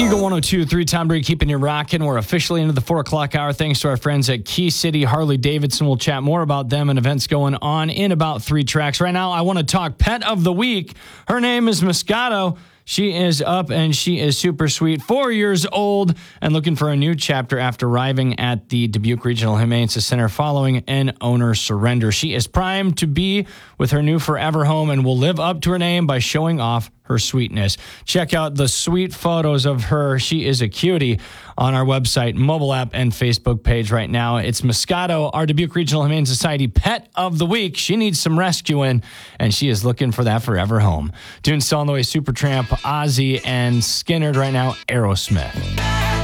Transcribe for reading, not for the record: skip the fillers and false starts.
Eagle 102.3 Tom Brady keeping you rocking. We're officially into the 4 o'clock hour thanks to our friends at Key City Harley-Davidson. We'll chat more about them and events going on in about 3 tracks. Right now, I want to talk Pet of the Week. Her name is Moscato. She is up and she is super sweet, 4 years old and looking for a new chapter after arriving at the Dubuque Regional Humane Center following an owner surrender. She is primed to be with her new forever home and will live up to her name by showing off her sweetness. Check out the sweet photos of her. She is a cutie on our website, mobile app, and Facebook page right now. It's Moscato, our Dubuque Regional Humane Society Pet of the Week. She needs some rescuing, and she is looking for that forever home. Doing Still on the Way, Supertramp, Ozzy, and Skynyrd right now, Aerosmith.